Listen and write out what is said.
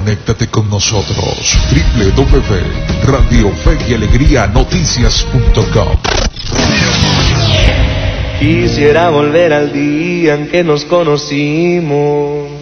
Conéctate con nosotros. www.radiofeyalegrrianoticias.com. Quisiera volver al día en que nos conocimos.